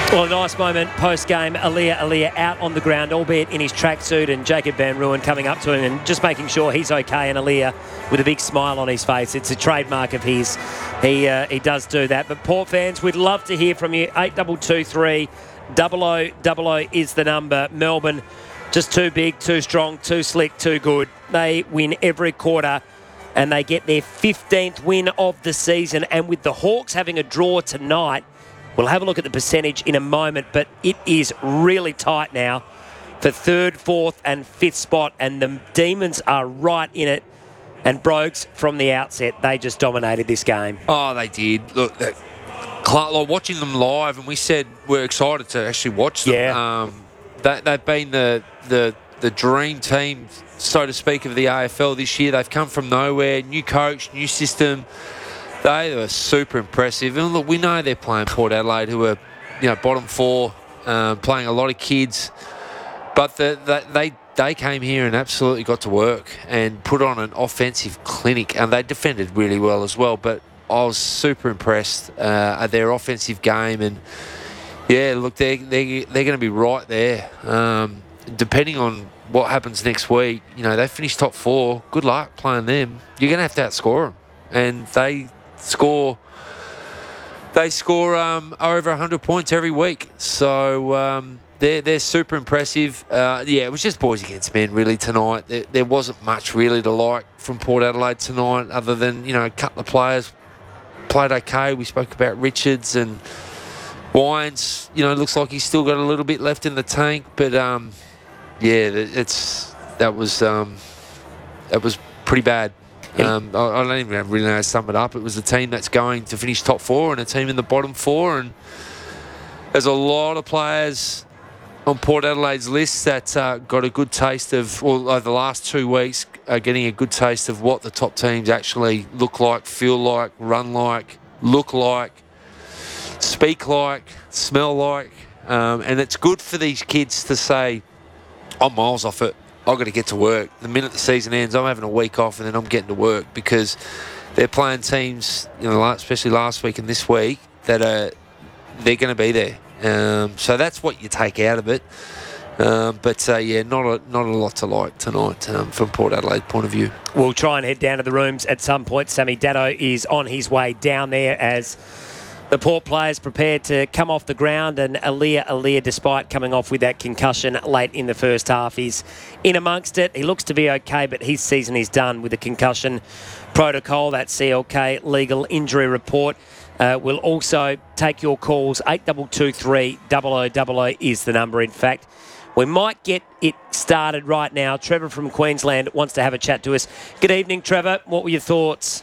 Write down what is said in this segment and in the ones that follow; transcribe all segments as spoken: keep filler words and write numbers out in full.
Well, a nice moment post-game. Aliir Aliir out on the ground, albeit in his tracksuit, and Jacob Van Rooyen coming up to him and just making sure he's okay. And Aliir with a big smile on his face. It's a trademark of his. He uh, he does do that. But Port fans, we'd love to hear from you. eight two two three, double oh double oh is the number. Melbourne, just too big, too strong, too slick, too good. They win every quarter, and they get their fifteenth win of the season. And with the Hawks having a draw tonight, we'll have a look at the percentage in a moment, but it is really tight now for third, fourth and fifth spot, and the Demons are right in it. And Brogues, from the outset, they just dominated this game. Oh, they did. Look, that, like watching them live, and we said we're excited to actually watch them. Yeah. Um, they, they've been the, the, the dream team, so to speak, of the A F L this year. They've come from nowhere, new coach, new system. They were super impressive. And look, we know they're playing Port Adelaide, who are, you know, bottom four, um, playing a lot of kids. But the, the, they they came here and absolutely got to work and put on an offensive clinic. And they defended really well as well. But I was super impressed uh, at their offensive game. And, yeah, look, they're, they're, they're going to be right there. Um, depending on what happens next week, you know, they finish top four. Good luck playing them. You're going to have to outscore them. And they... score they score um, over one hundred points every week, so um, they're, they're super impressive. Uh, yeah, it was just boys against men really tonight. There, there wasn't much really to like from Port Adelaide tonight, other than, you know, a couple of players played okay. We spoke about Richards and Wines. You know, looks like he's still got a little bit left in the tank, but um, yeah, it's that was um, that was pretty bad. Um, I, I don't even really know how to sum it up. It was a team that's going to finish top four and a team in the bottom four, and there's a lot of players on Port Adelaide's list that uh, got a good taste of, well, over the last two weeks, are getting a good taste of what the top teams actually look like, feel like, run like, look like, speak like, smell like, um, and it's good for these kids to say, I'm miles off it. I've got to get to work. The minute the season ends, I'm having a week off and then I'm getting to work, because they're playing teams, you know, especially last week and this week, that are they're going to be there. Um, so that's what you take out of it. Um, but uh, yeah, not a not a lot to like tonight um, from Port Adelaide point of view. We'll try and head down to the rooms at some point. Sammy Datto is on his way down there as the Port players prepared to come off the ground, and Aliir Aliir, despite coming off with that concussion late in the first half, he's in amongst it. He looks to be okay, but his season is done with the concussion protocol. That C L K legal injury report. Uh, we'll also take your calls. eight two two three, double oh double oh is the number, in fact. We might get it started right now. Trevor from Queensland wants to have a chat to us. Good evening, Trevor. What were your thoughts?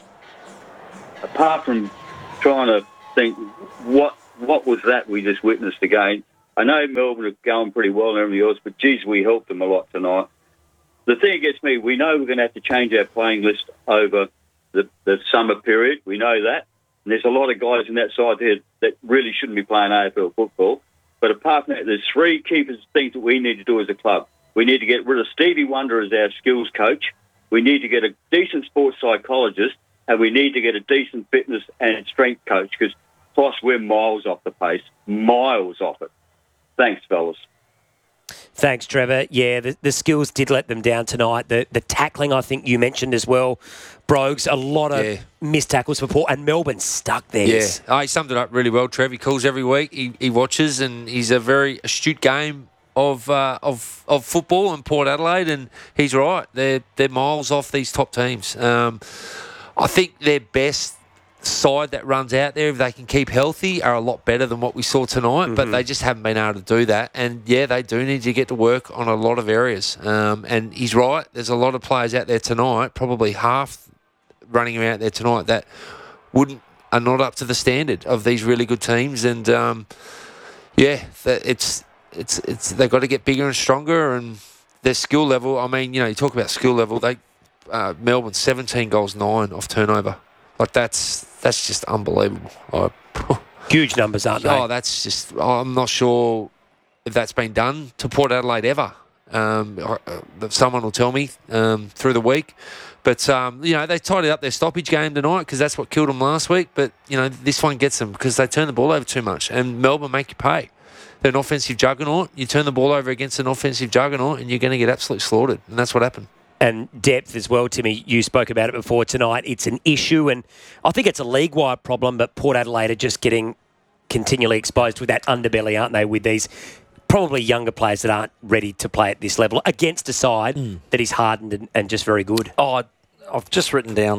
Apart from trying to think what what was that we just witnessed again. I know Melbourne are going pretty well and everything else, but geez, we helped them a lot tonight. The thing that gets me, we know we're going to have to change our playing list over the, the summer period. We know that. And there's a lot of guys in that side there that really shouldn't be playing A F L football. But apart from that, there's three key things that we need to do as a club. We need to get rid of Stevie Wonder as our skills coach. We need to get a decent sports psychologist, and we need to get a decent fitness and strength coach, because plus we're miles off the pace, miles off it. Thanks, fellas. Thanks, Trevor. Yeah, the, the skills did let them down tonight. The the tackling, I think you mentioned as well, Brogues, a lot of yeah. missed tackles for Port, and Melbourne stuck there. Yeah, oh, he summed it up really well, Trev. He calls every week, he, he watches, and he's a very astute game of uh, of of football in Port Adelaide, and he's right. They're, they're miles off these top teams. Um, I think their best side that runs out there, if they can keep healthy, are a lot better than what we saw tonight, mm-hmm. but they just haven't been able to do that. And yeah, they do need to get to work on a lot of areas. Um, and he's right, there's a lot of players out there tonight, probably half running around there tonight, that wouldn't are not up to the standard of these really good teams. And um, yeah, it's it's it's they've got to get bigger and stronger, and their skill level. I mean, you know, you talk about skill level. They uh, Melbourne seventeen goals, nine off turnover. Like that's that's just unbelievable. I, Huge numbers, aren't they? Oh, that's just. I'm not sure if that's been done to Port Adelaide ever. Um, uh, someone will tell me um, through the week. But, um, you know, they tidied up their stoppage game tonight because that's what killed them last week. But, you know, this one gets them because they turn the ball over too much. And Melbourne make you pay. they're an offensive juggernaut. You turn the ball over against an offensive juggernaut and you're going to get absolutely slaughtered. And that's what happened. And depth as well, Timmy. You spoke about it before tonight. It's an issue, and I think it's a league-wide problem, but Port Adelaide are just getting continually exposed with that underbelly, aren't they, with these probably younger players that aren't ready to play at this level against a side mm. that is hardened and, and just very good. Oh, I've just written down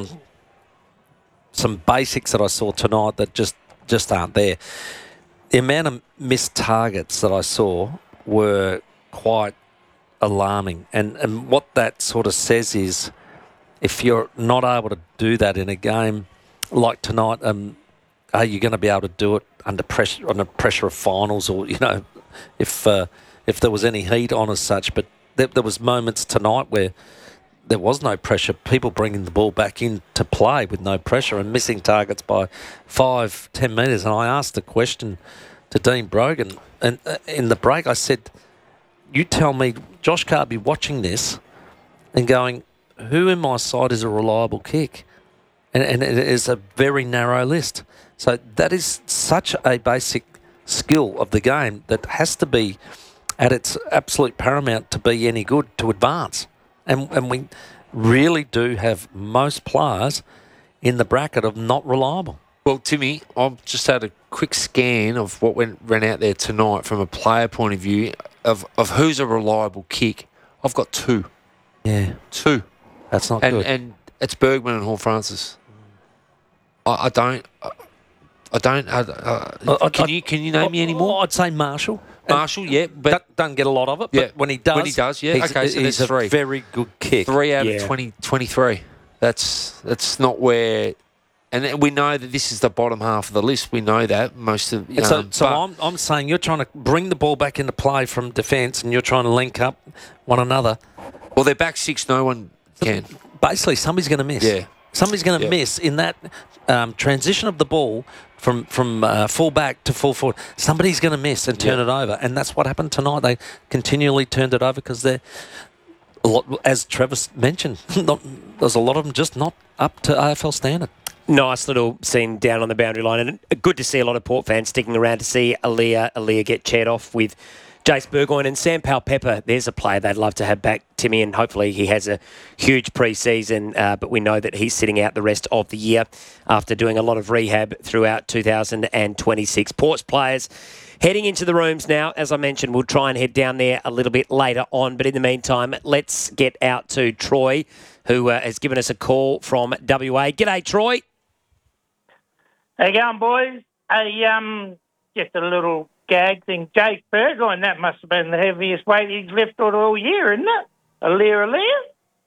some basics that I saw tonight that just, just aren't there. The amount of missed targets that I saw were quite alarming. And, and what that sort of says is if you're not able to do that in a game like tonight, um, are you going to be able to do it under pressure, under pressure of finals, or, you know, if uh, if there was any heat on as such? But there, there was moments tonight where there was no pressure, people bringing the ball back into play with no pressure and missing targets by five, ten metres. And I asked a question to Dean Brogan, and uh, in the break I said, you tell me, Josh Carby watching this and going, who in my side is a reliable kick? And, and it is a very narrow list. So that is such a basic skill of the game that has to be at its absolute paramount to be any good, to advance. And, and we really do have most players in the bracket of not reliable. Well, Timmy, I've just had a quick scan of what went ran out there tonight from a player point of view of, of who's a reliable kick. I've got two. Yeah. Two. That's not and, good. And it's Bergman and Hall Francis. I, I don't... I, I don't... I, uh, I, can I, you can you name I, me any more? I'd say Marshall. Marshall, yeah. But doesn't get a lot of it, yeah, but when he does... When he does, yeah. He's, okay, so he's there's a three. very good kick. Three out yeah. of twenty, twenty-three. That's, that's not where... And we know that this is the bottom half of the list. We know that most of. Um, so, so I'm, I'm saying you're trying to bring the ball back into play from defence, and you're trying to link up one another. Well, they're back six. No one can. Basically, somebody's going to miss. Yeah, somebody's going to yeah. miss in that um, transition of the ball from from uh, full back to full forward. Somebody's going to miss and turn yeah. it over, and that's what happened tonight. They continually turned it over because they're. A lot, as Travis mentioned, not, there's a lot of them just not up to A F L standard. Nice little scene down on the boundary line, and good to see a lot of Port fans sticking around to see Aaliyah, Aaliyah get chaired off with Jace Burgoyne and Sam Powell-Pepper. There's a player they'd love to have back, Timmy, and hopefully he has a huge pre-season, uh, but we know that he's sitting out the rest of the year after doing a lot of rehab throughout two thousand twenty-six. Port's players heading into the rooms now. As I mentioned, we'll try and head down there a little bit later on, but in the meantime, let's get out to Troy, who uh, has given us a call from W A. G'day, Troy. How you going, boys? Hey, um, just a little gag thing. Jake Burgoyne, that must have been the heaviest weight he's lifted all year, isn't it? Aaliyah, Aaliyah?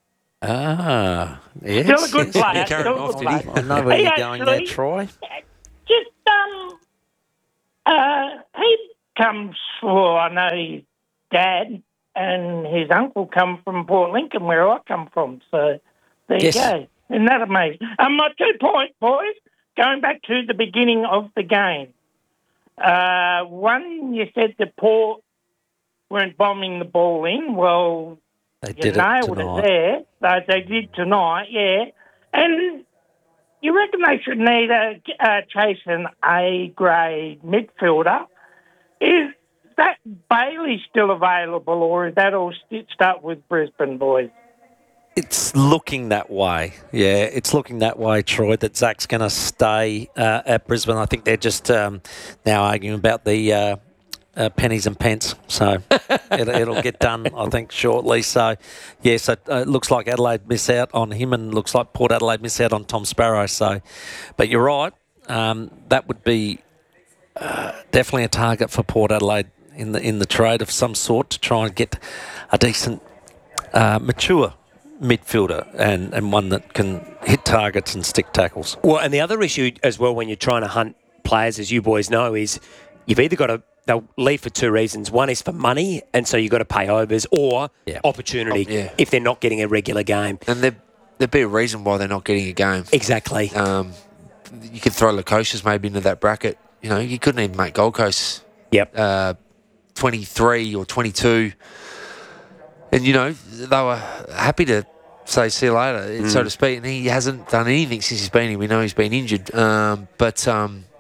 Ah, yes. Still a good yes. player. Carry Still him a off, good did he? player. I know where He you're going there, actually- Troy. Just, um, uh, he comes, well, I know his dad and his uncle come from Port Lincoln, where I come from. So there Yes. you go. Isn't that amazing? Um, my two points, boys. Going back to the beginning of the game, uh, one, you said the Port weren't bombing the ball in. Well, They you did it nailed tonight. it there. They, they did tonight, yeah. And you reckon they should need a uh, chase an A-grade midfielder? Is that Bailey still available, or is that all stitched up with Brisbane boys? It's looking that way. Yeah, it's looking that way, Troy, that Zach's going to stay uh, at Brisbane. I think they're just um, now arguing about the uh, uh, pennies and pence. So it, it'll get done, I think, shortly. So, yeah, so uh, it looks like Adelaide miss out on him, and looks like Port Adelaide miss out on Tom Sparrow. So, but you're right. Um, that would be uh, definitely a target for Port Adelaide in the in the trade of some sort to try and get a decent, uh, mature midfielder and, and one that can hit targets and stick tackles. Well, and the other issue as well when you're trying to hunt players, as you boys know, is you've either got to, they'll leave for two reasons. One is for money, and so you've got to pay overs, or Yeah. opportunity Oh, yeah. if they're not getting a regular game. And there, there'd be a reason why they're not getting a game. Exactly. Um, you could throw Lukosius maybe into that bracket. You know, you couldn't even make Gold Coast Yep. uh, twenty-three or twenty-two. And, you know, they were happy to say see you later, Mm. so to speak. And he hasn't done anything since he's been here. We know he's been injured. Um, but, um,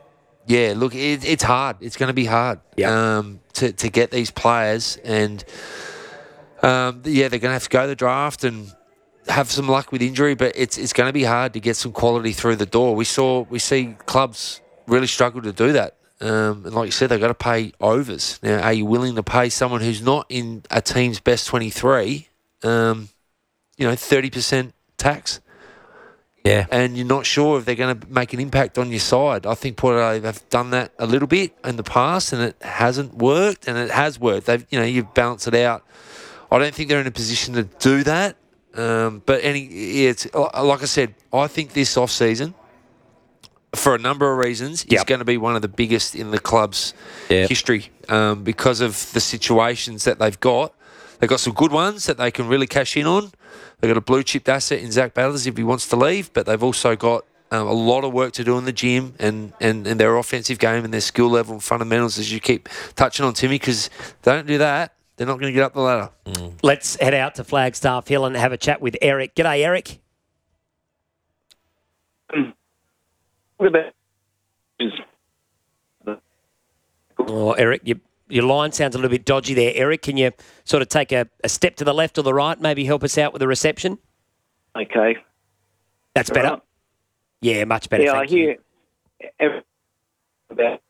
yeah, look, it, it's hard. It's going to be hard Yeah. um, to, to get these players. And, um, yeah, they're going to have to go to the draft and have some luck with injury, but it's it's going to be hard to get some quality through the door. We saw we see clubs really struggle to do that. Um, and like you said, they've got to pay overs. Now, are you willing to pay someone who's not in a team's best twenty-three, um, you know, thirty percent tax? Yeah. And you're not sure if they're going to make an impact on your side. I think Port Adelaide have done that a little bit in the past, and it hasn't worked, and it has worked. They've, you know, you've balanced it out. I don't think they're in a position to do that. Um, but any, it's like I said, I think this off season, for a number of reasons, Yep. is going to be one of the biggest in the club's Yep. history um, because of the situations that they've got. They've got some good ones that they can really cash in on. They've got a blue-chipped asset in Zach Batters if he wants to leave, but they've also got um, a lot of work to do in the gym and, and, and their offensive game and their skill level and fundamentals, as you keep touching on, Timmy, because they don't do that, they're not going to get up the ladder. Mm. Let's head out to Flagstaff Hill and have a chat with Eric. G'day, Eric. What about Oh, Eric, you, your line sounds a little bit dodgy there. Eric, can you sort of take a, a step to the left or the right, maybe help us out with the reception? okay? That's better. Right. Yeah, much better. Yeah, I thank you. hear every- about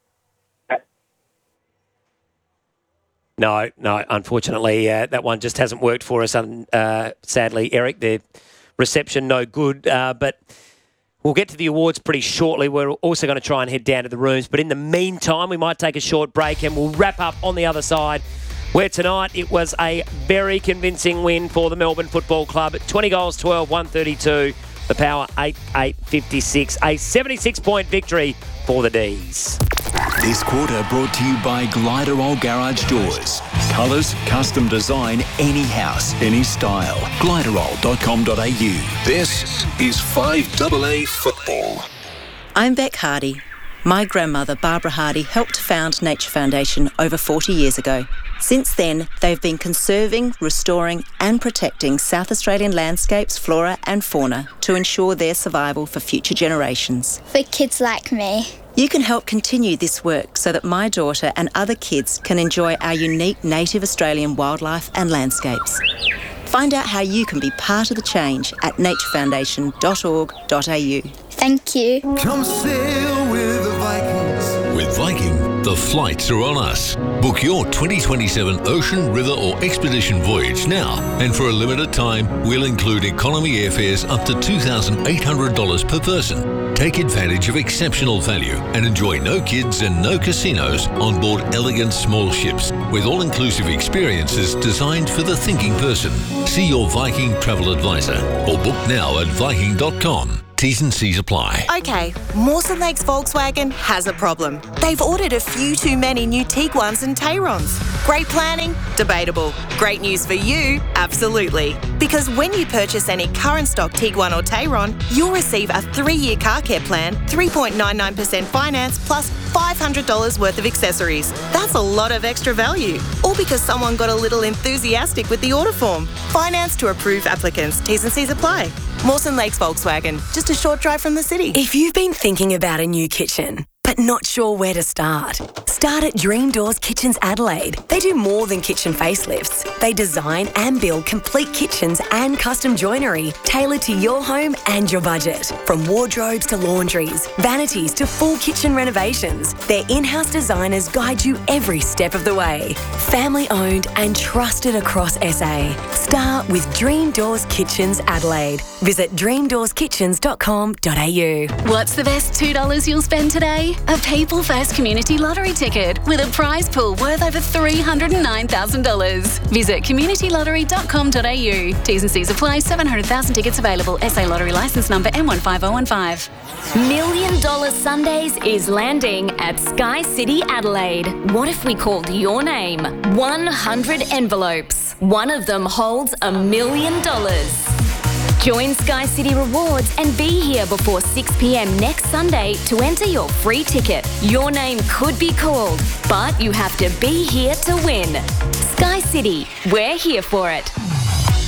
No, no, unfortunately, uh, that one just hasn't worked for us, um, uh, sadly, Eric. The reception, no good. Uh, but we'll get to the awards pretty shortly. We're also going to try and head down to the rooms. But in the meantime, we might take a short break and we'll wrap up on the other side, where tonight it was a very convincing win for the Melbourne Football Club. twenty goals, twelve, one thirty-two. The Power, eight eight fifty-six. A seventy-six point victory for the D's. This quarter brought to you by Gliderol Garage Doors. Colours, custom design, any house, any style. Gliderol dot com dot a u. This is five A A Football. I'm Beck Hardy. My grandmother, Barbara Hardy, helped found Nature Foundation over forty years ago. Since then, they've been conserving, restoring and protecting South Australian landscapes, flora and fauna to ensure their survival for future generations. For kids like me. You can help continue this work so that my daughter and other kids can enjoy our unique native Australian wildlife and landscapes. Find out how you can be part of the change at nature foundation dot org dot a u. Thank you. Come sail with the Vikings. With Viking, the flights are on us. Book your twenty twenty-seven ocean, river or expedition voyage now, and for a limited time, we'll include economy airfares up to two thousand eight hundred dollars per person. Take advantage of exceptional value and enjoy no kids and no casinos on board elegant small ships with all-inclusive experiences designed for the thinking person. See your Viking travel advisor or book now at viking dot com. T's and C's apply. Okay, Mawson Lakes Volkswagen has a problem. They've ordered a few too many new Tiguans and Tayrons. Great planning? Debatable. Great news for you? Absolutely. Because when you purchase any current stock Tiguan or Tayron, you'll receive a three-year car care plan, three point nine nine percent finance plus five hundred dollars worth of accessories. That's a lot of extra value. All because someone got a little enthusiastic with the order form. Finance to approved applicants. T's and C's apply. Mawson Lakes Volkswagen, just a short drive from the city. If you've been thinking about a new kitchen, but not sure where to start, start at Dream Doors Kitchens Adelaide. They do more than kitchen facelifts. They design and build complete kitchens and custom joinery tailored to your home and your budget. From wardrobes to laundries, vanities to full kitchen renovations, their in-house designers guide you every step of the way. Family owned and trusted across S A. Start with Dream Doors Kitchens Adelaide. Visit dream doors kitchens dot com dot a u. What's the best two dollars you'll spend today? A People First Community Lottery ticket with a prize pool worth over three hundred nine thousand dollars. Visit community lottery dot com dot a u. T's and C's apply. seven hundred thousand tickets available. S A Lottery licence number M one five zero one five. Million Dollar Sundays is landing at Sky City Adelaide. What if we called your name? one hundred envelopes. One of them holds a million dollars. Join Sky City Rewards and be here before six p.m. next Sunday to enter your free ticket. Your name could be called, but you have to be here to win. Sky City, we're here for it.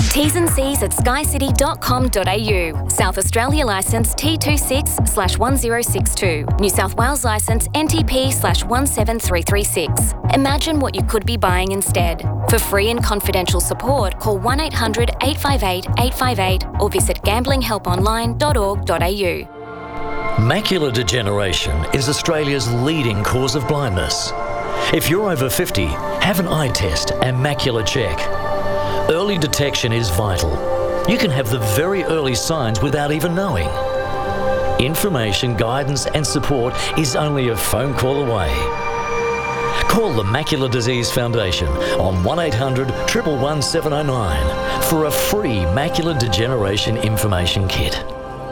T's and C's at sky city dot com dot a u. South Australia licence T twenty-six slash one zero six two. New South Wales licence N T P slash one seven three three six. Imagine what you could be buying instead. For free and confidential support, call one eight hundred eight five eight eight five eight or visit gambling help online dot org dot a u. Macular degeneration is Australia's leading cause of blindness. If you're over fifty, have an eye test and macular check. Early detection is vital. You can have the very early signs without even knowing. Information, guidance and support is only a phone call away. Call the Macular Disease Foundation on one eight hundred one one one seven oh nine for a free macular degeneration information kit.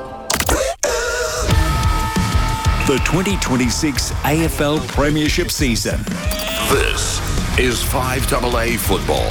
The twenty twenty-six A F L Premiership season. This is five double A football.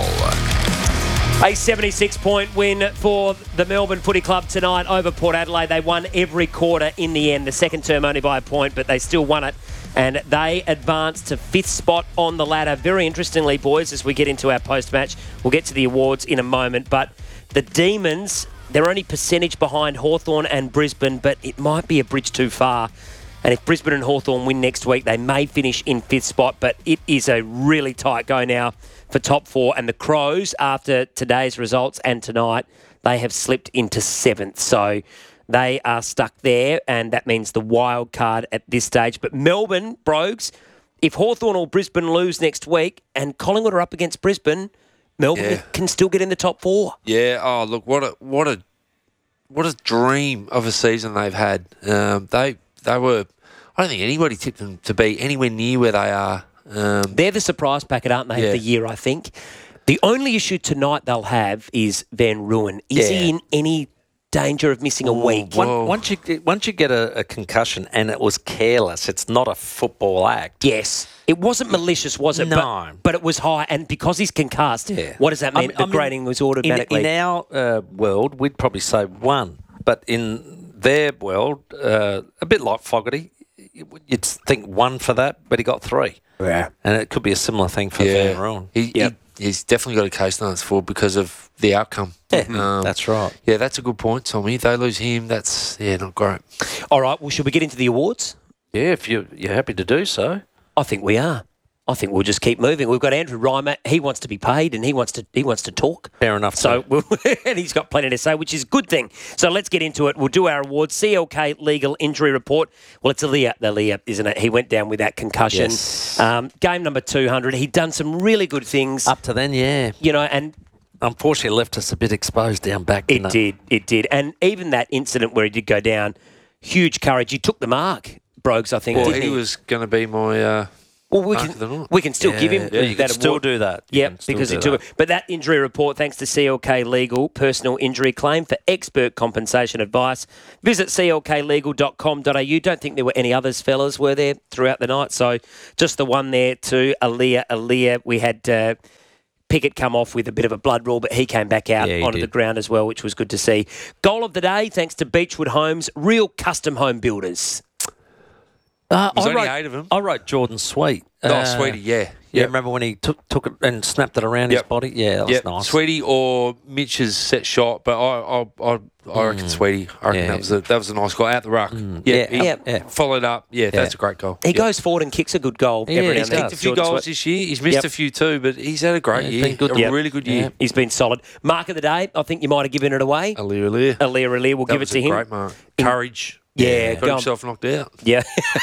A seventy-six point win for the Melbourne Footy Club tonight over Port Adelaide. They won every quarter in the end. The second term only by a point, but they still won it. And they advanced to fifth spot on the ladder. Very interestingly, boys, as we get into our post-match, we'll get to the awards in a moment. But the Demons, they're only percentage behind Hawthorn and Brisbane, but it might be a bridge too far. And if Brisbane and Hawthorn win next week, they may finish in fifth spot. But it is a really tight go now for top four. And the Crows, after today's results and tonight, they have slipped into seventh. So they are stuck there, and that means the wild card at this stage. But Melbourne, Brogues, if Hawthorn or Brisbane lose next week and Collingwood are up against Brisbane, Melbourne Yeah. can still get in the top four. Yeah. Oh, look, what a what a what a dream of a season they've had. Um, they they were. I don't think anybody tipped them to be anywhere near where they are. Um, They're the surprise packet, aren't they, Yeah. of the year, I think. The only issue tonight they'll have is Van Ruin. Is Yeah. he in any danger of missing a week? One, once you get- once you get a, a concussion and it was careless, it's not a football act. Yes. It wasn't malicious, was it? No. But, but it was high, and because he's concussed, what does that I mean? mean- the I mean, grading was in, automatically... in our uh, world, we'd probably say one, but in their world, uh, a bit like Fogarty, you'd think one for that, but he got three. Yeah. And it could be a similar thing for yeah. Van Ruin. He, he, he's definitely got a case to answer for because of the outcome. Yeah, that's right. Yeah, that's a good point, Tommy. If they lose him, that's, yeah, not great. All right, well, should we get into the awards? Yeah, if you're, you're happy to do so. I think we are. I think we'll just keep moving. We've got Andrew Reimer. He wants to be paid and he wants to he wants to talk. Fair enough. So we'll, and he's got plenty to say, which is a good thing. So let's get into it. We'll do our awards. C L K Legal Injury Report. Well, it's Aaliyah, Aaliyah, isn't it? He went down with that concussion. Yes. Um, game number two hundred. He'd done some really good things. Up to then, yeah. You know, and unfortunately left us a bit exposed down back. It did. It did. And even that incident where he did go down, huge courage. He took the mark, Brogues, I think. Well, didn't he, he was going to be my... Uh, Well, we mark of the can night. we can still Yeah, give him yeah, you that can still award. do that. You Yep, can still because do he took that. it. But that injury report, thanks to C L K Legal, personal injury claim for expert compensation advice. Visit c l k legal dot com dot a u. Don't think there were any others, fellas, were there throughout the night? So just the one there too. Aaliyah, Aaliyah. We had uh, Pickett come off with a bit of a blood rule, but he came back out Yeah, he onto did. the ground as well, which was good to see. Goal of the day, thanks to Beechwood Homes, real custom home builders. Uh, There's I only wrote, eight of them. I wrote Jordan Sweet. Oh, Uh, Sweetie, yeah. Yeah, Yep. remember when he took took it and snapped it around his Yep. body? Yeah, that was Yep. nice. Sweetie or Mitch's set shot, but I I, I, I reckon Mm. Sweetie. I reckon Yeah. that was a that was a nice goal out the ruck. Yeah, Yeah, he yeah, yeah. followed up. Yeah, that's a great goal. He Yep. goes forward and kicks a good goal Yeah, every now he's and then. kicked a few Jordan goals Sweet. this year. He's missed Yep. a few too, but he's had a great Yeah, year. been good. A Yep. really good year. Yeah, he's been solid. Mark of the day, I think you might have given it away. Aaliyah, Aaliyah. Aaliyah, Aaliyah, we'll That give it was to a him. Great mark. Courage. Yeah, got go on. himself knocked out. Yeah,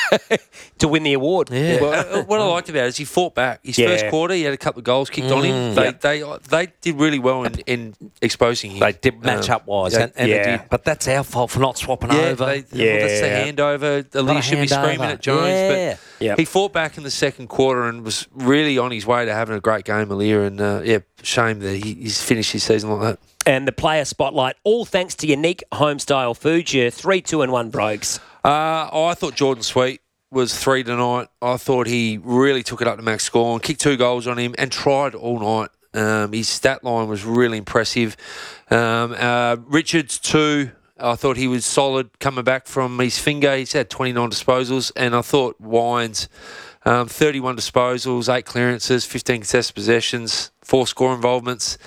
to win the award. Yeah. Well, uh, what I liked about it is he fought back. His Yeah. first quarter, he had a couple of goals kicked on him. Mm. They, Yep. they they did really well in, in exposing him. They did match Um, up wise, they- and, and yeah. they did. But that's our fault for not swapping Yeah, over. they, well, that's the Yeah. handover. Aaliyah should be handover. screaming at Jones, Yeah. but Yep. he fought back in the second quarter and was really on his way to having a great game, Aaliyah. And uh, yeah, shame that he, he's finished his season like that. And the player spotlight, all thanks to Unique Homestyle Foods, your three, two, and one Brogues. Uh, oh, I thought Jordan Sweet was three tonight. I thought he really took it up to max score and kicked two goals on him and tried all night. Um, his stat line was really impressive. Um, uh, Richards, two. I thought he was solid coming back from his finger. He's had twenty-nine disposals. And I thought Wines, um, thirty-one disposals, eight clearances, fifteen contested possessions, four score involvements.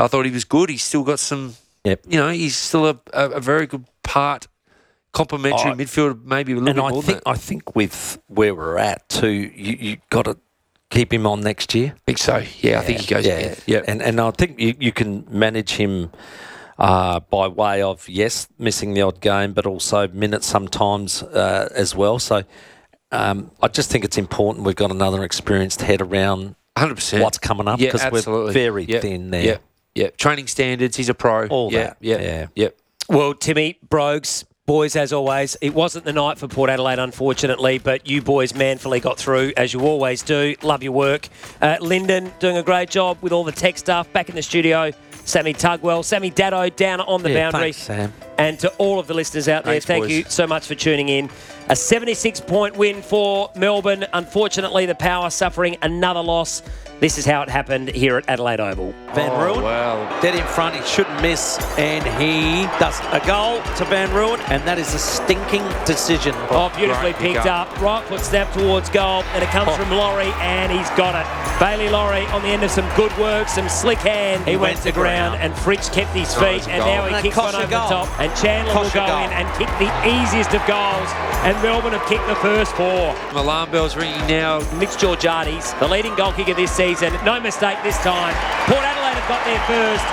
I thought he was good. He's still got some, yep. you know, he's still a, a, a very good part, complementary Oh, midfielder, maybe a little and bit I more think than I think with where we're at too, you you got to keep him on next year. I think so. Yeah, I think he goes Yeah, again. Yeah. and and I think you, you can manage him uh, by way of yes, missing the odd game, but also minutes sometimes uh, as well. So um, I just think it's important we've got another experienced head around one hundred percent. what's coming up Yeah, because we're absolutely. very Yep. thin there. Yeah, yeah. Training standards. He's a pro. All yeah, that. Yeah, Yeah. yeah. Well, Timmy, Brogues, boys, as always, it wasn't the night for Port Adelaide, unfortunately, but you boys manfully got through, as you always do. Love your work. Uh, Lyndon doing a great job with all the tech stuff. Back in the studio, Sammy Tugwell, Sammy Dado down on the Yeah, boundary. thanks, Sam. And to all of the listeners out there, Thanks, thank boys. you so much for tuning in. A seventy-six point win for Melbourne. Unfortunately, the Power suffering another loss. This is how it happened here at Adelaide Oval. Van Oh, Ruin, wow. dead in front, he shouldn't miss, and he does a goal to Van Ruin, and that is a stinking decision. Oh, beautifully Great pick picked up. up. Right foot snap towards goal, and it comes Oh. from Laurie, and he's got it. Bailey Laurie on the end of some good work, some slick hand. He, He went, went to to ground, ground. and Fritsch kept his Oh, feet, it's a and goal. now he And that kicks one costs a over the goal. top. And Chandler Costs will a go goal. in and kick the easiest of goals, and Melbourne have kicked the first four. Alarm bells ringing now. Mitch Georgiades, the leading goal kicker this season. No mistake this time. Port Adelaide have got there first.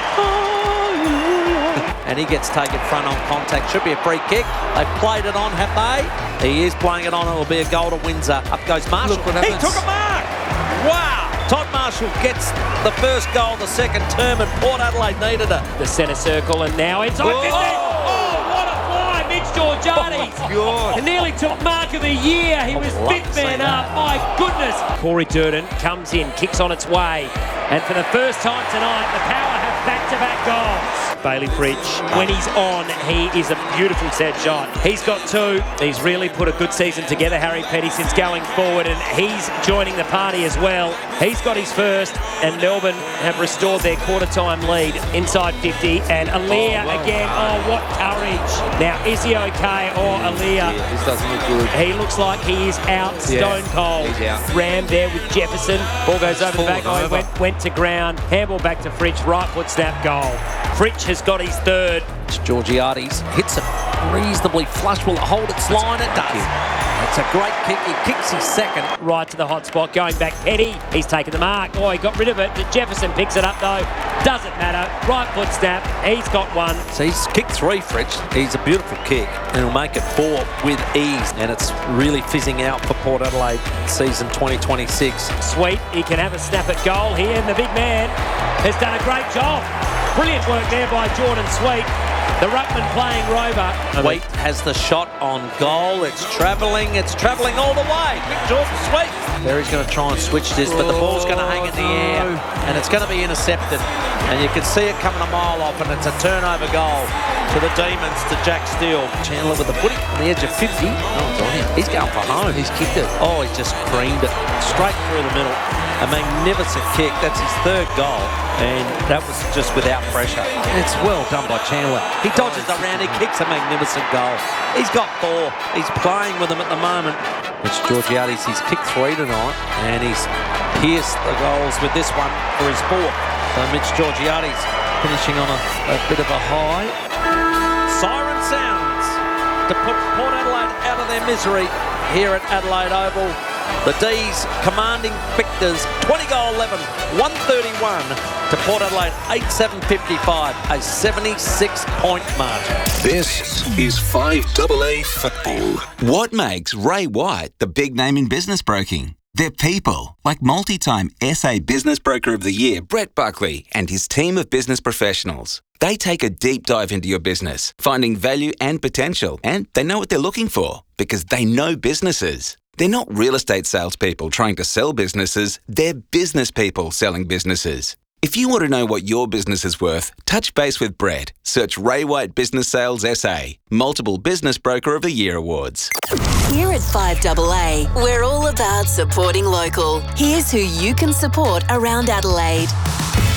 And he gets taken front on contact. Should be a free kick. They've played it on, have they? He is playing it on. It will be a goal to Windsor. Up goes Marshall. Look what He happens. took a mark. Wow. Todd Marshall gets the first goal the second term, and Port Adelaide needed it. The centre circle, and now it's open. Oh! Oh, what a fly, Mitch Georgiades. Oh, my God. It nearly took mark of the year. He was love to fifth see man that. up. My goodness. Corey Durden comes in, kicks on its way. And for the first time tonight, the Power have back-to-back goals. Bailey Fritsch, when he's on, he is a beautiful set shot. He's got two. He's really put a good season together, Harry Petty, since going forward, and he's joining the party as well. He's got his first, and Melbourne have restored their quarter-time lead inside fifty. And Aaliyah Oh, well again. done. Oh, what courage. Now, is he okay, or Aaliyah? Yeah, this doesn't look good. He looks like he is out, Yeah, stone cold. he's out. Ram there with Jefferson. Ball goes over the back. fallen Oh, over. went, went to ground. Handball back to Fritsch. Right foot snap goal. Fritsch has got his third. Georgiades hits it reasonably flush. Will it hold its line? It does. It's a great kick. He kicks his second. Right to the hot spot. Going back, Petty. He's taken the mark. Oh, he got rid of it. Jefferson picks it up, though. Doesn't matter. Right foot snap. He's got one. So he's kicked three, Fritsch. He's a beautiful kick, and he'll make it four with ease. And it's really fizzing out for Port Adelaide season twenty twenty-six. Sweet. He can have a snap at goal here, and the big man has done a great job. Brilliant work there by Jordan Sweet. The ruckman playing Rover. Sweet has the shot on goal. It's travelling. It's travelling all the way. Big Jordan Sweet. There he's going to try and switch this, but the ball's going to hang in the air, and it's going to be intercepted. And you can see it coming a mile off, and it's a turnover goal to the Demons, to Jack Steele. Chandler with the footy on the edge of fifty. Oh, it's on him. He's going for home. He's kicked it. Oh, he just creamed it straight through the middle. A magnificent kick. That's his third goal, and that was just without pressure. It's well done by Chandler. He dodges around. He kicks a magnificent goal. He's got four. He's playing with them at the moment. It's Georgiades. He's kicked three tonight, and he's pierced the goals with this one for his fourth. So Mitch Georgiades finishing on a, a bit of a high. Siren sounds to put Port Adelaide out of their misery here at Adelaide Oval. The D's commanding victors, twenty goal eleven, one thirty-one to Port Adelaide, eight seven fifty-five, a seventy-six point margin. This is five double A football. What makes Ray White the big name in business broking? They're people, like multi-time S A Business Broker of the Year, Brett Buckley, and his team of business professionals. They take a deep dive into your business, finding value and potential, and they know what they're looking for because they know businesses. They're not real estate salespeople trying to sell businesses, they're business people selling businesses. If you want to know what your business is worth, touch base with Brett. Search Ray White Business Sales S A, multiple Business Broker of the Year awards. Here at five double A, we're all about supporting local. Here's who you can support around Adelaide.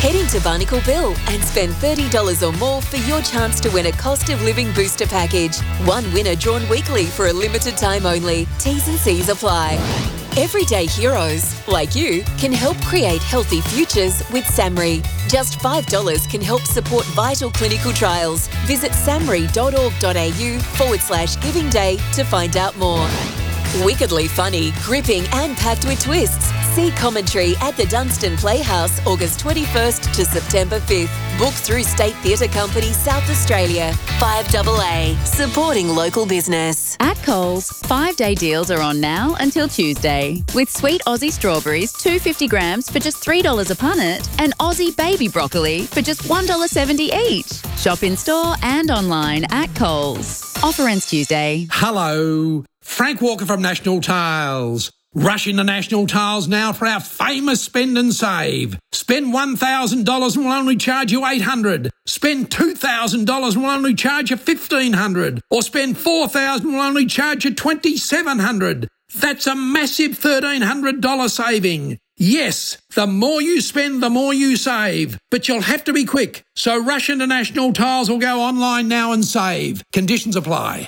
Head into Barnacle Bill and spend thirty dollars or more for your chance to win a cost of living booster package. One winner drawn weekly for a limited time only. T's and C's apply. Everyday heroes, like you, can help create healthy futures with SAMRI. Just five dollars can help support vital clinical trials. Visit samri.org.au forward slash giving day to find out more. Wickedly funny, gripping and packed with twists. See commentary at the Dunstan Playhouse August twenty-first to September fifth. Book through State Theatre Company South Australia. five double A, supporting local business. At Coles, five-day deals are on now until Tuesday. With sweet Aussie strawberries, two hundred fifty grams for just three dollars a punnet, and Aussie baby broccoli for just one dollar seventy each. Shop in store and online at Coles. Offer ends Tuesday. Hello, Frank Walker from National Tiles. Rush into National Tiles now for our famous spend and save. Spend one thousand dollars and we'll only charge you eight hundred dollars. Spend two thousand dollars and we'll only charge you fifteen hundred dollars. Or spend four thousand dollars and we'll only charge you twenty-seven hundred dollars. That's a massive thirteen hundred dollars saving. Yes, the more you spend, the more you save. But you'll have to be quick. So rush into National Tiles or go online now and save. Conditions apply.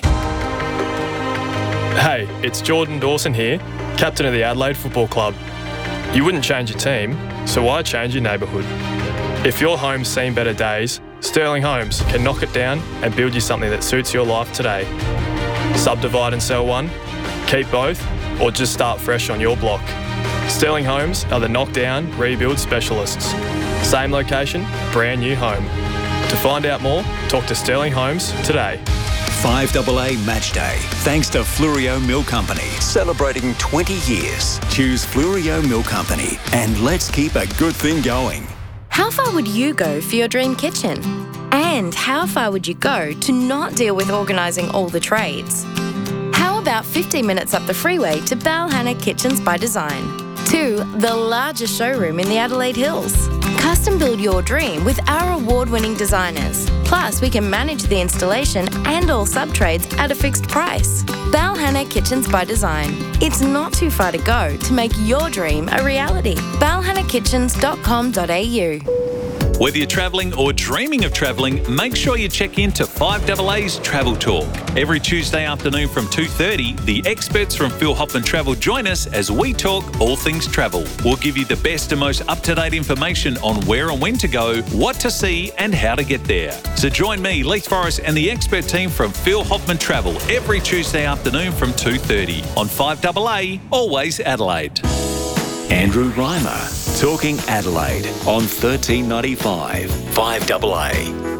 Hey, it's Jordan Dawson here, captain of the Adelaide Football Club. You wouldn't change your team, so why change your neighbourhood? If your home's seen better days, Sterling Homes can knock it down and build you something that suits your life today. Subdivide and sell one, keep both, or just start fresh on your block. Sterling Homes are the knockdown, rebuild specialists. Same location, brand new home. To find out more, talk to Sterling Homes today. five double A Match Day, thanks to Fluorio Milk Company, celebrating twenty years. Choose Fluorio Milk Company, and let's keep a good thing going. How far would you go for your dream kitchen? And how far would you go to not deal with organising all the trades? How about fifteen minutes up the freeway to Balhanna Kitchens by Design? To the largest showroom in the Adelaide Hills. Custom build your dream with our award-winning designers. Plus, we can manage the installation and all sub-trades at a fixed price. Balhanna Kitchens by Design. It's not too far to go to make your dream a reality. balhanna kitchens dot com dot a u. Whether you're travelling or dreaming of travelling, make sure you check in to five double A's Travel Talk. Every Tuesday afternoon from two thirty, the experts from Phil Hoffman Travel join us as we talk all things travel. We'll give you the best and most up-to-date information on where and when to go, what to see and how to get there. So join me, Leith Forrest and the expert team from Phil Hoffman Travel every Tuesday afternoon from two thirty on five double A, always Adelaide. Andrew Reimer, talking Adelaide on thirteen ninety-five, five double A.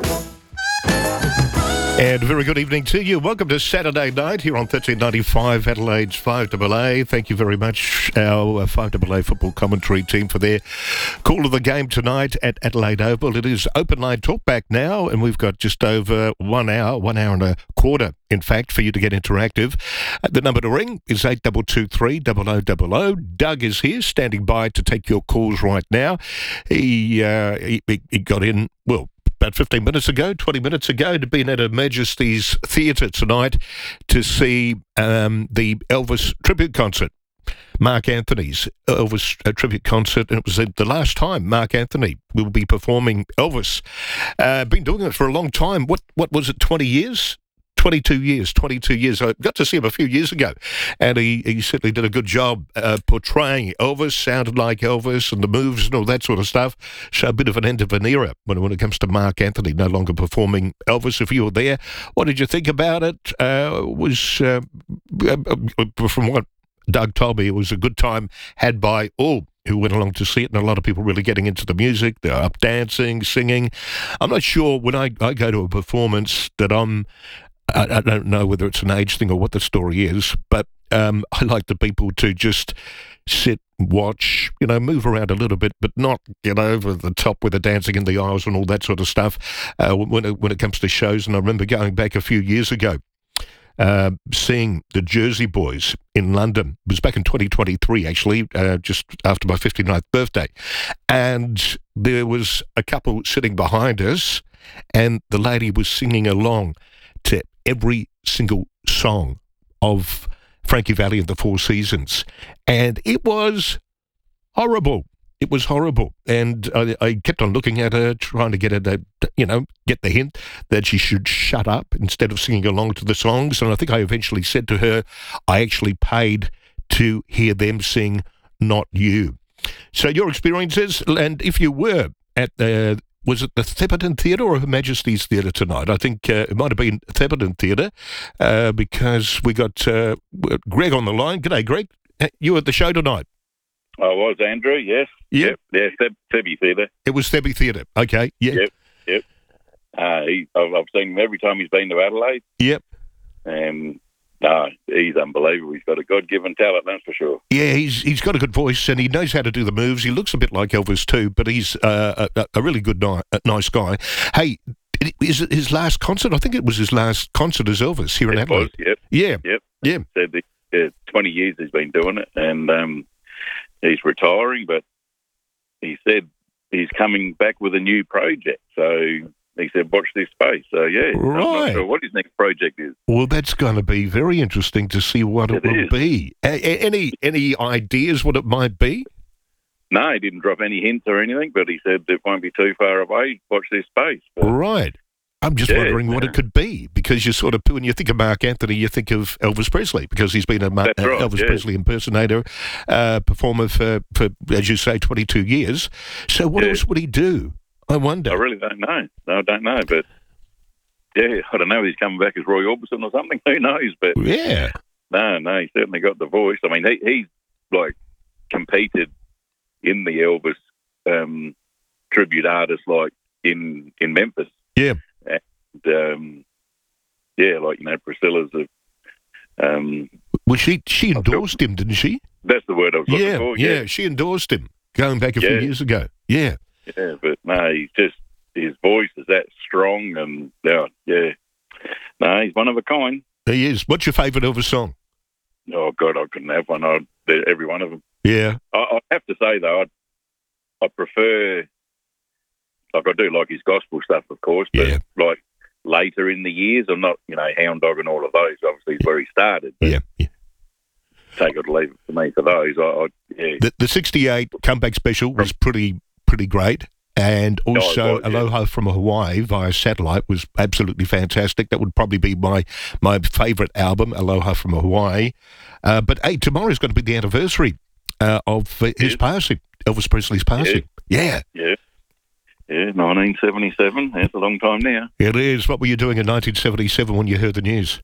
And a very good evening to you. Welcome to Saturday night here on thirteen ninety-five Adelaide's five double A. Thank you very much, our five double A football commentary team, for their call of the game tonight at Adelaide Oval. It is open line talkback now, and we've got just over one hour, one hour and a quarter, in fact, for you to get interactive. Uh, the number to ring is eight two two three, zero zero zero zero. Doug is here, standing by to take your calls right now. He, uh, he, he got in, well, about fifteen minutes ago, twenty minutes ago, to be at Her Majesty's Theatre tonight to see um, the Elvis tribute concert. Mark Anthony's Elvis uh, tribute concert, and it was the last time Mark Anthony will be performing Elvis. Uh, been doing it for a long time. What what was it, twenty years? twenty-two years, twenty-two years. I got to see him a few years ago, and he, he certainly did a good job uh, portraying Elvis, sounded like Elvis, and the moves and all that sort of stuff. So a bit of an end of an era when, when it comes to Mark Anthony no longer performing Elvis. If you were there, what did you think about it? Uh, was uh, from what Doug told me, it was a good time had by all who went along to see it, and a lot of people really getting into the music. They're up dancing, singing. I'm not sure when I, I go to a performance that I'm I, I don't know whether it's an age thing or what the story is, but um, I like the people to just sit, watch, you know, move around a little bit, but not get over the top with the dancing in the aisles and all that sort of stuff uh, when, it, when it comes to shows. And I remember going back a few years ago, uh, seeing the Jersey Boys in London. It was back in twenty twenty-three, actually, uh, just after my fifty-ninth birthday. And there was a couple sitting behind us, and the lady was singing along to every single song of Frankie Valli and the Four Seasons. And it was horrible. it was horrible. And I, I kept on looking at her, trying to get her to, you know, get the hint that she should shut up instead of singing along to the songs. And I think I eventually said to her, I actually paid to hear them sing, not you. So your experiences, and if you were at the, was it the Theberton Theatre or Her Majesty's Theatre tonight? I think uh, it might have been Theberton Theatre uh, because we got uh, Greg on the line. G'day, Greg. You were at the show tonight. I was, Andrew, yes. Yep. Yep. Yeah, Thebby Theatre. It was Thebby Theatre. Okay, yeah. Yep, yep. Uh, he, I've, I've seen him every time he's been to Adelaide. Yep. And no, he's unbelievable. He's got a God-given talent, that's for sure. Yeah, he's he's got a good voice and he knows how to do the moves. He looks a bit like Elvis too, but he's uh, a, a really good, ni- a nice guy. Hey, is it his last concert? I think it was his last concert as Elvis here in It Adelaide. was, yep. Yeah. Yep. Yeah. Said that, uh, twenty years he's been doing it, and um, he's retiring, but he said he's coming back with a new project. So he said, watch this space. So, yeah, I'm Right. not sure what his next project is. Well, that's going to be very interesting to see what it, It will is. be. A- a- any any ideas what it might be? No, he didn't drop any hints or anything, but he said it won't be too far away. Watch this space. But, Right. I'm just Yeah, wondering what yeah. it could be because you sort of, when you think of Mark Anthony, you think of Elvis Presley because he's been a Ma- That's right, Elvis yeah. Presley impersonator, uh, performer for, for, as you say, twenty-two years. So what Yeah. else would he do? I wonder. I really don't know. No, I don't know, but yeah, I don't know. He's coming back as Roy Orbison or something. Who knows? But Yeah. no, no, he certainly got the voice. I mean, he, he's like competed in the Elvis um, tribute artist, like in in Memphis. Yeah. And um, yeah, like you know, Priscilla's a. Um, Well, she she endorsed him, didn't she? that's the word I was looking Yeah, for. yeah, she endorsed him going back a few Yeah. years ago. Yeah. Yeah, but no, he's just his voice is that strong, and yeah, yeah. No, he's one of a kind. He is. What's your favourite Elvis song? Oh God, I couldn't have one. I'd every one of them. Yeah. I, I have to say though, I I prefer like I do like his gospel stuff, of course, but Yeah. like later in the years, I'm not you know Hound Dog and all of those. Obviously, is where he started. But Yeah. yeah. take it or leave it for me for those. I, I yeah. The, the sixty-eight comeback special was pretty pretty great. And Oh, it also was, yeah. Aloha from Hawaii via satellite was absolutely fantastic. That would probably be my, my favourite album, Aloha from Hawaii. Uh, but, hey, tomorrow's going to be the anniversary uh, of uh, his passing, Elvis Presley's passing. Yeah. Yeah. Yeah, nineteen seventy-seven. That's a long time now. It is. What were you doing in nineteen seventy-seven when you heard the news?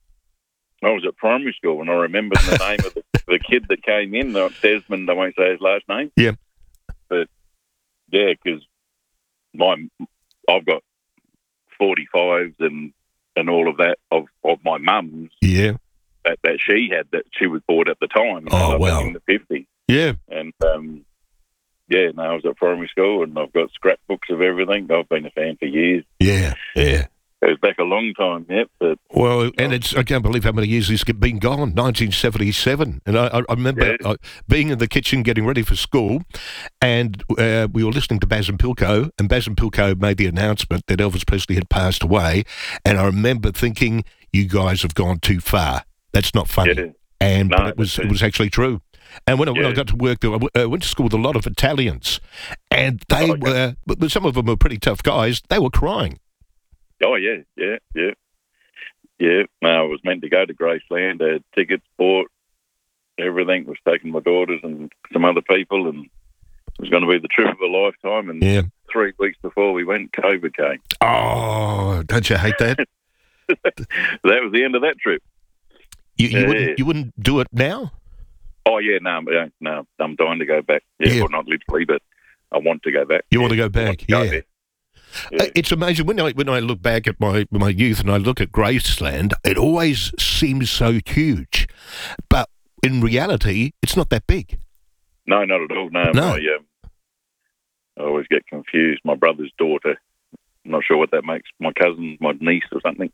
I was at primary school, and I remember the name of the, the kid that came in, uh, Desmond, I won't say his last name. Yeah. But, yeah, because my, I've got forty-fives and, and all of that of, of my mum's Yeah. that, that she had that she was bought at the time. Oh, like wow. In the fifties. Yeah. And, um, yeah, no, I was at primary school, and I've got scrapbooks of everything. I've been a fan for years. Yeah. Yeah. It was back a long time, yep. But Well, and it's I can't believe how many years he's been gone, nineteen seventy-seven. And I, I remember Yeah. uh, being in the kitchen getting ready for school, and uh, we were listening to Baz and Pilko, and Baz and Pilko made the announcement that Elvis Presley had passed away. And I remember thinking, you guys have gone too far. That's not funny. Yeah. And No, but it was that's it was actually true. And when I, when I Yeah. got to work there, I w- uh, went to school with a lot of Italians, and they Oh, yeah. were, but some of them were pretty tough guys. They were crying. Oh, yeah, yeah, yeah. Yeah, no, I was meant to go to Graceland. I had tickets bought, everything. Was taking my daughters and some other people, and it was going to be the trip of a lifetime. And Yeah. three weeks before we went, COVID came. Oh, don't you hate that? That was the end of that trip. You, you, Yeah. wouldn't, you wouldn't do it now? Oh, yeah, no, no, no I'm dying to go back. Yeah, Yeah. well, not literally, but I want to go back. You want to go back? Go Yeah. there. Uh, It's amazing when I when I look back at my my youth and I look at Graceland, it always seems so huge, but in reality, it's not that big. No, not at all. No, No. My, um, I always get confused. My brother's daughter, I'm not sure what that makes. My cousin, my niece or something.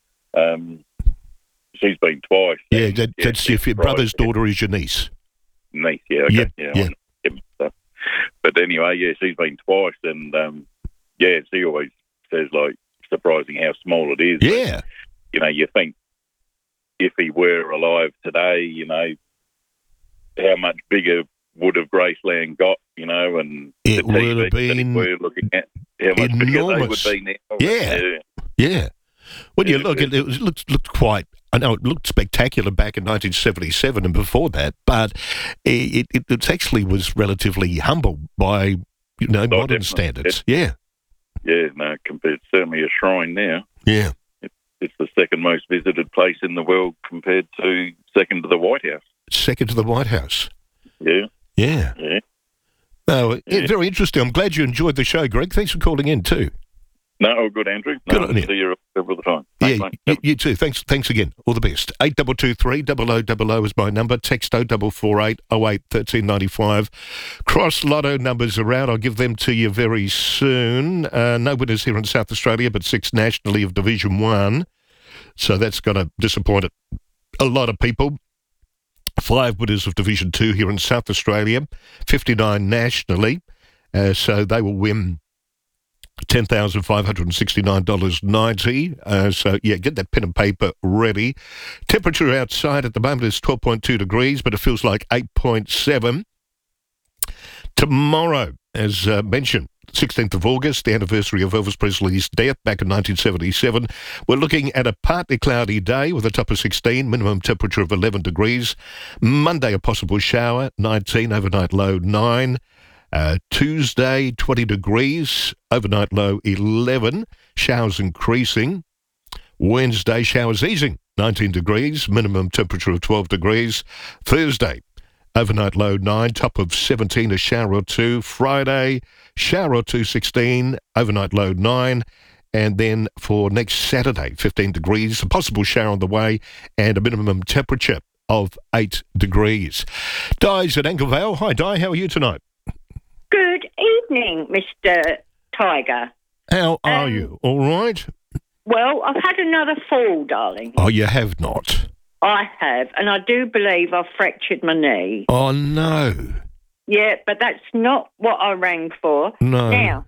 Um, she's been twice. Yeah, that, that's if your right. brother's daughter is your niece. Niece, yeah, okay. Yep, yeah. yeah. I get mixed up. But anyway, yeah, she's been twice, and um, yeah, she always says like surprising how small it is. Yeah, But, you know, you think if he were alive today, you know, how much bigger would have Graceland got? You you know, and It the would T V have been that we're looking at how much bigger they would enormous. be now. Yeah. yeah. Yeah. When you Yeah, look at it, it looked, looked quite, I know it looked spectacular back in nineteen seventy-seven and before that, but it, it, it actually was relatively humble by, you know, Oh, modern definitely. standards. Yeah. Yeah, no, compared, it's certainly a shrine now. Yeah. It's the second most visited place in the world compared to second to the White House. Second to the White House. Yeah. Yeah. Yeah. No, yeah, very interesting. I'm glad you enjoyed the show, Greg. Thanks for calling in too. No, all good, Andrew. Good No, on you. see you all the time. Thanks, Yeah, mate. you, you too. Thanks, thanks again. All the best. Eight double two three double o double o is my number. Text oh double four eight oh eight thirteen ninety five. Cross Lotto numbers are out. I'll give them to you very soon. Uh, no winners here in South Australia, but six nationally of Division One. So that's going to disappoint a lot of people. Five winners of Division Two here in South Australia, fifty-nine nationally. Uh, so they will win ten thousand five hundred sixty-nine dollars ninety. Uh, so, yeah, get that pen and paper ready. Temperature outside at the moment is twelve point two degrees, but it feels like eight point seven. Tomorrow, as uh, mentioned, sixteenth of August, the anniversary of Elvis Presley's death back in nineteen seventy-seven. We're looking at a partly cloudy day with a top of sixteen, minimum temperature of eleven degrees. Monday, a possible shower, nineteen, overnight low nine. Uh, Tuesday, twenty degrees, overnight low eleven, showers increasing. Wednesday, showers easing, nineteen degrees, minimum temperature of twelve degrees. Thursday, overnight low nine, top of seventeen, a shower or two. Friday, shower or two, sixteen, overnight low nine. And then for next Saturday, fifteen degrees, a possible shower on the way, and a minimum temperature of eight degrees. Di's at Anglevale. Hi, Di, how are you tonight? Good evening, Mister Tiger. How are Um, you? All right? Well, I've had another fall, darling. Oh, you have not? I have, and I do believe I've fractured my knee. Oh, no. Yeah, but that's not what I rang for. No. Now,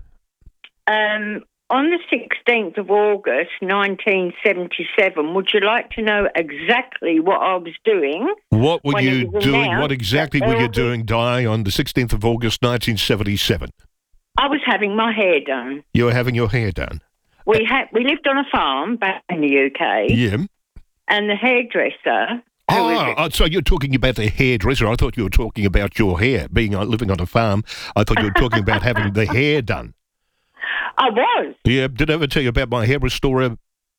um, on the sixteenth of August, nineteen seventy-seven, would you like to know exactly what I was doing? What were when it you was doing? announced What exactly that were you Elvis- doing, Di, on the sixteenth of August, nineteen seventy-seven? I was having my hair done. You were having your hair done? We had we lived on a farm back in the U K, Yeah. and the hairdresser. who was Oh, oh, so you're talking about the hairdresser. I thought you were talking about your hair, being uh, living on a farm. I thought you were talking about having the hair done. I was. Yeah, did I ever tell you about my hair restorer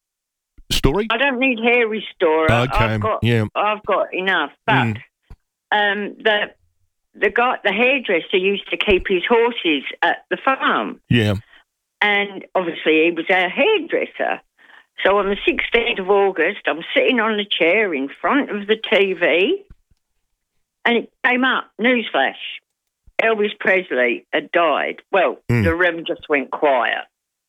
story? I don't need hair restorer. Okay, I've got, yeah. I've got enough. But Mm. um, the the guy, the hairdresser, used to keep his horses at the farm, Yeah. and obviously he was our hairdresser. So on the sixteenth of August, I'm sitting on the chair in front of the T V, and it came up, newsflash, Elvis Presley had died. Well, Mm. the room just went quiet,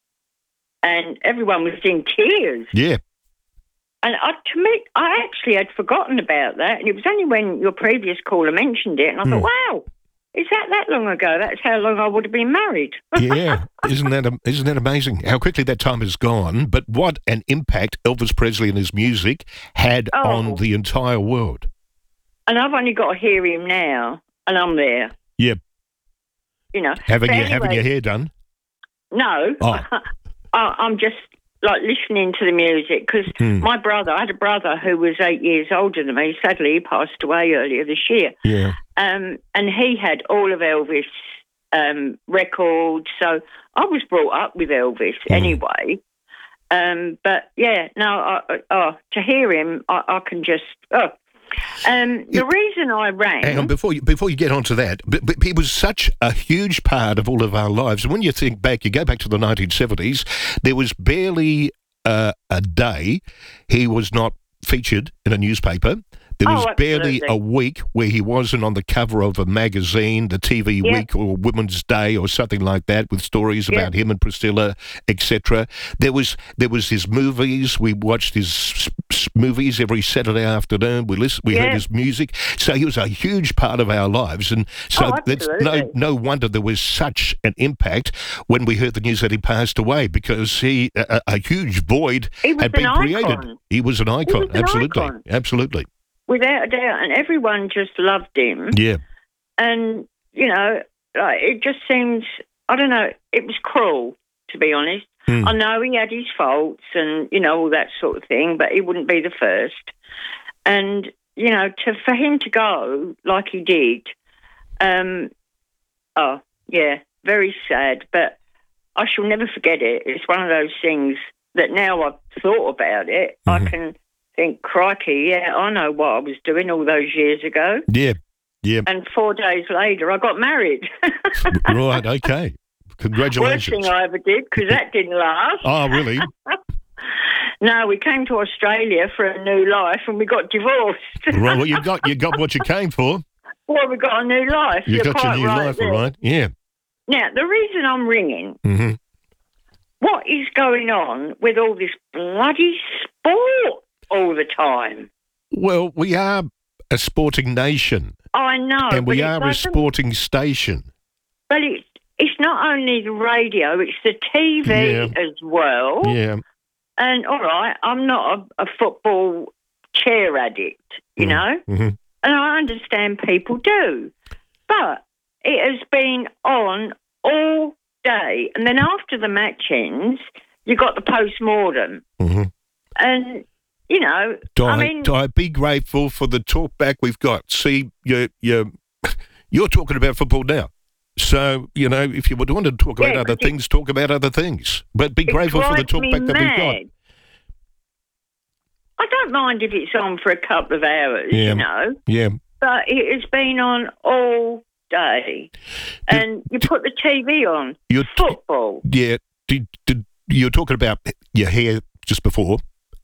and everyone was in tears. Yeah. And I, to me, I actually had forgotten about that, and it was only when your previous caller mentioned it, and I Mm. thought, wow, is that that long ago? That's how long I would have been married. Yeah, isn't that am- isn't that amazing? How quickly that time has gone. But what an impact Elvis Presley and his music had Oh. on the entire world. And I've only got to hear him now, and I'm there, Yeah, you know. having But your having anyway, your hair done. No, Oh. I, I'm just like listening to the music because Hmm. my brother, I had a brother who was eight years older than me. Sadly, he passed away earlier this year. Yeah, Um, and he had all of Elvis um, records. So I was brought up with Elvis Hmm. anyway. Um, but yeah, no, I, I- oh, to hear him, I, I can just. Oh. Um, the reason I rang. hang on before you before you get onto that. But, but he was such a huge part of all of our lives. And when you think back, you go back to the nineteen seventies. There was barely uh, a day he was not featured in a newspaper. There was Oh, barely absolutely. a week where he wasn't on the cover of a magazine, the T V Yeah. Week or Women's Day or something like that, with stories Yeah. about him and Priscilla, et cetera. There was there was his movies. We watched his s- s- movies every Saturday afternoon. We listened, we Yeah. heard his music. So he was a huge part of our lives, and so Oh, it's no absolutely. no wonder there was such an impact when we heard the news that he passed away, because he a, a huge void He was had been an created. icon. He was an icon, was an absolutely, icon. absolutely. Without a doubt, and everyone just loved him. Yeah. And, you know, like, it just seems, I don't know, it was cruel, to be honest. Mm. I know he had his faults and, you know, all that sort of thing, but he wouldn't be the first. And, you know, to for him to go like he did, um, oh, yeah, very sad. But I shall never forget it. It's one of those things that now I've thought about it, Mm-hmm. I can think, crikey, yeah, I know what I was doing all those years ago. Yeah, yeah. And four days later, I got married. Right, okay. Worst Congratulations. thing I ever did, because that didn't last. Oh, really? No, we came to Australia for a new life and we got divorced. Right, well, you got you got what you came for. Well, we got a new life. You You're got your quite new right life, there. all right? Yeah. Now, the reason I'm ringing, Mm-hmm. what is going on with all this bloody sport all the time? Well, we are a sporting nation, I know. and we but are it's a like sporting station. But it's, it's not only the radio, it's the T V Yeah. as well. Yeah. And, all right, I'm not a, a football chair addict, you know? Mm-hmm. And I understand people do. But it has been on all day. And then after the match ends, you got the post-mortem. Mm-hmm. And, you know, Do I I, mean... do I be grateful for the talk back we've got? See, you're, you're, you're talking about football now. So, you know, if you would want to talk about Yeah, other but it- things, talk about other things. But be It grateful for the drives talk me back that we've got. mad. I don't mind if it's on for a couple of hours, Yeah. you know, Yeah. but it has been on all day. And you put the T V on, You're football. Yeah. Did, did, you were talking about your hair just before.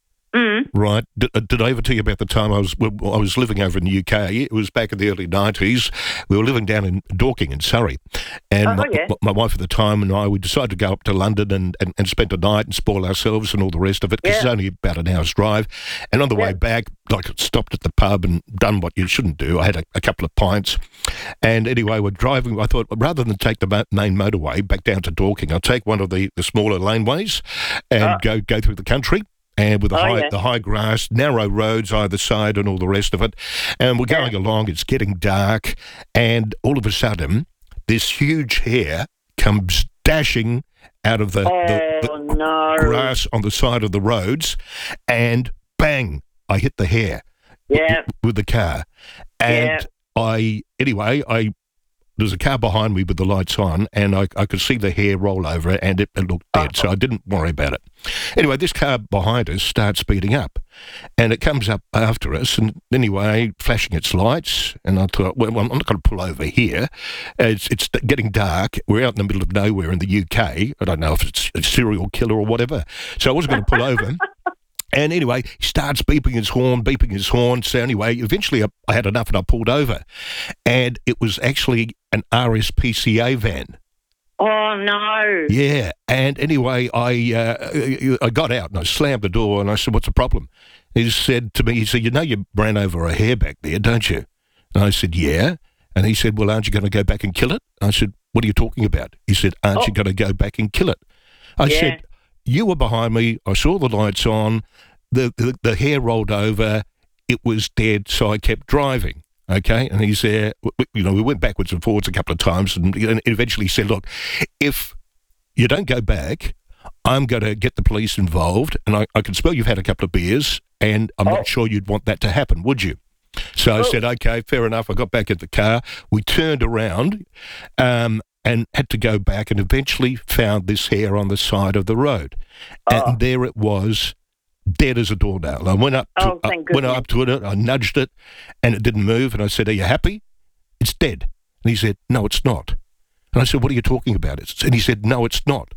Mm. Right. Did, uh, did I ever tell you about the time I was well, I was living over in the U K? It was back in the early nineties. We were living down in Dorking in Surrey. And Oh, my, yeah. my wife at the time and I, we decided to go up to London and, and, and spend the night and spoil ourselves and all the rest of it, because it's Yeah. only about an hour's drive. And on the way back, like, stopped at the pub and done what you shouldn't do. I had a, a couple of pints. And anyway, we're driving. I thought, rather than take the mo- main motorway back down to Dorking, I'll take one of the, the smaller laneways and go, go through the country. And with the Oh, high, yeah. the high grass, narrow roads either side, and all the rest of it, and we're going along. It's getting dark, and all of a sudden, this huge hare comes dashing out of the, the, the Oh, no. grass on the side of the roads, and bang! I hit the hare Yeah. with the car, and Yeah. I anyway I. There's a car behind me with the lights on, and I, I could see the hair roll over it, and it, it looked dead, so I didn't worry about it. Anyway, this car behind us starts speeding up, and it comes up after us, and anyway, flashing its lights, and I thought, well, I'm not going to pull over here. It's, it's getting dark. We're out in the middle of nowhere in the U K. I don't know if it's a serial killer or whatever, so I wasn't going to pull over. And anyway, he starts beeping his horn, beeping his horn. So anyway, eventually I, I had enough and I pulled over. And it was actually an R S P C A van. Oh, no. Yeah. And anyway, I uh, I got out and I slammed the door and I said, what's the problem? He said to me, he said, you know you ran over a hare back there, don't you? And I said, yeah. And he said, well, aren't you going to go back and kill it? I said, what are you talking about? He said, aren't Oh. you going to go back and kill it? I Yeah. said, you were behind me. I saw the lights on. The, the the hare rolled over. It was dead, so I kept driving. Okay, and he's there. You know, we went backwards and forwards a couple of times, and, and eventually said, "Look, if you don't go back, I'm going to get the police involved, and I, I can smell you've had a couple of beers, and I'm not sure you'd want that to happen, would you?" So I said, "Okay, fair enough." I got back in the car. We turned around, um, and had to go back, and eventually found this hare on the side of the road, and there it was, dead as a doornail. I went up to, Oh, thank uh, went goodness. up to it, I nudged it, and it didn't move. And I said, "Are you happy?" "It's dead." And he said, "No, it's not." And I said, "What are you talking about?" It's, and he said, "No, it's not."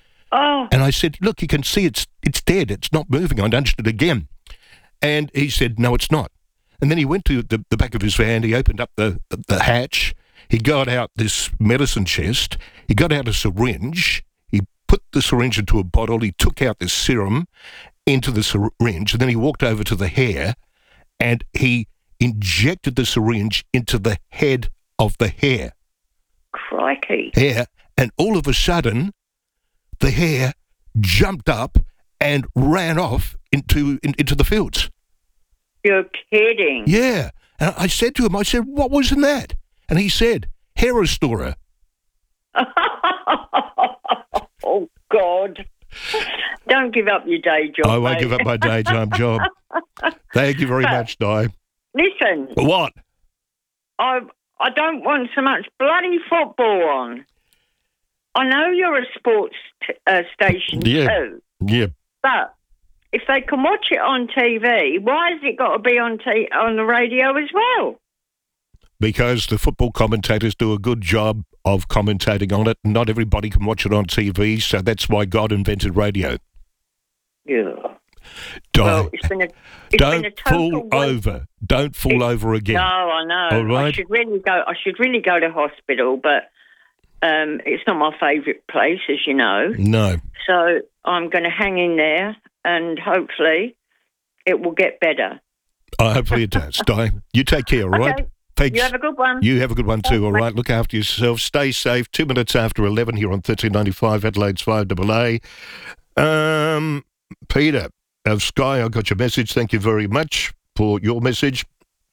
Oh. And I said, "Look, you can see it's it's dead. It's not moving." I nudged it again, and he said, "No, it's not." And then he went to the, the back of his van. He opened up the, the, the hatch. He got out this medicine chest. He got out a syringe. He put the syringe into a bottle. He took out this serum into the syringe, and then he walked over to the hare, and he injected the syringe into the head of the hare. Crikey. Hare, and all of a sudden, the hare jumped up and ran off into in, into the fields. You're kidding. Yeah, and I said to him, I said, "What was in that?" And he said, "Hare restorer." Oh, God. Don't give up your day job, I won't mate. give up my daytime job. Thank you very But much, Di. Listen. What? I I don't want so much bloody football on. I know you're a sports t- uh, station Yeah. too, Yeah. but if they can watch it on T V, why has it got to be on t- on the radio as well? Because the football commentators do a good job of commentating on it. Not everybody can watch it on T V, so that's why God invented radio. Yeah. Di, Well, it's been a, it's don't been a total fall waste. over. Don't fall over again. No, I know. All right. I should really go. I should really go to hospital, but um, it's not my favourite place, as you know. No. So I'm going to hang in there, and hopefully it will get better. Oh, hopefully it does. Di, you take care, all right? Okay. Thanks. You have a good one. You have a good one too, all right? Look after yourself. Stay safe. Two minutes after eleven here on thirteen ninety-five, Adelaide's five A A. Um, Peter of Sky, I got your message. Thank you very much for your message.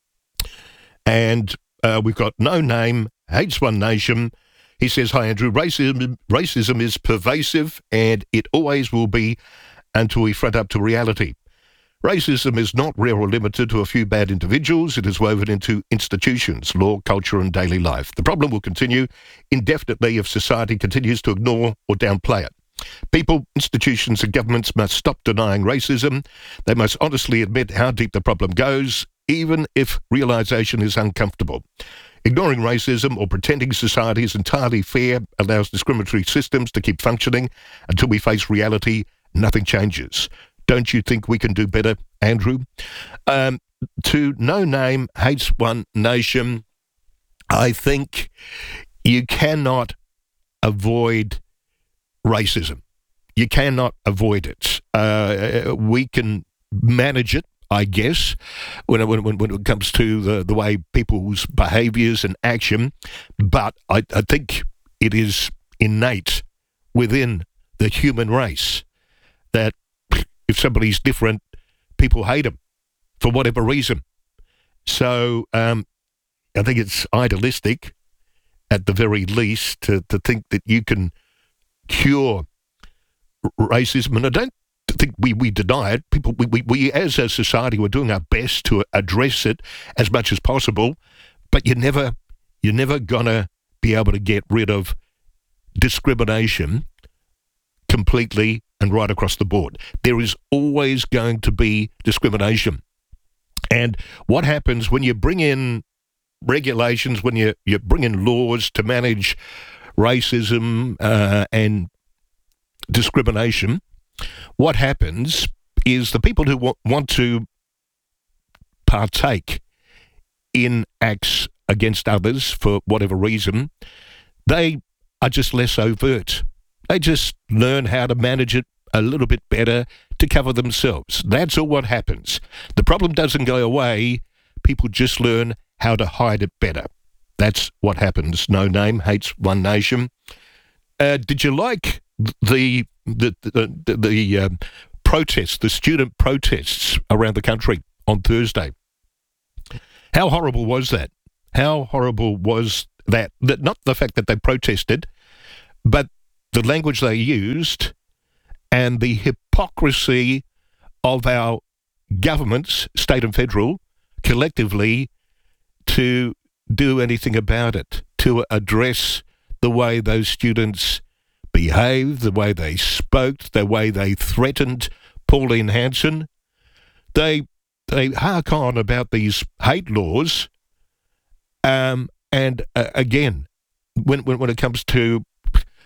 And uh, we've got No Name, Hates One Nation. He says, hi, Andrew. Racism, racism is pervasive and it always will be until we front up to reality. Racism is not rare or limited to a few bad individuals. It is woven into institutions, law, culture and daily life. The problem will continue indefinitely if society continues to ignore or downplay it. People, institutions and governments must stop denying racism. They must honestly admit how deep the problem goes, even if realisation is uncomfortable. Ignoring racism or pretending society is entirely fair allows discriminatory systems to keep functioning until we face reality. Nothing changes. Don't you think we can do better, Andrew? Um, to No Name, Hates One Nation, I think you cannot avoid racism. You cannot avoid it. Uh, we can manage it, I guess, when, when, when it comes to the, the way people's behaviours and action, but I, I think it is innate within the human race that if somebody's different, people hate them for whatever reason. So um, I think it's idealistic, at the very least, to, to think that you can cure r- racism. And I don't think we, we deny it. People, we, we, we as a society, we're doing our best to address it as much as possible. But you're never, you're never gonna be able to get rid of discrimination completely and right across the board. There is always going to be discrimination. And what happens when you bring in regulations, when you, you bring in laws to manage racism uh, and discrimination, what happens is the people who w- want to partake in acts against others for whatever reason, they are just less overt. They just learn how to manage it a little bit better to cover themselves. That's all what happens. The problem doesn't go away. People just learn how to hide it better. That's what happens. No Name, Hates One Nation. Uh, did you like the the the, the, the um, protests, the student protests around the country on Thursday? How horrible was that? How horrible was that? That not the fact that they protested, but the language they used and the hypocrisy of our governments, state and federal, collectively, to do anything about it, to address the way those students behaved, the way they spoke, the way they threatened Pauline Hanson. They they hark on about these hate laws, um, and uh, again, when, when when it comes to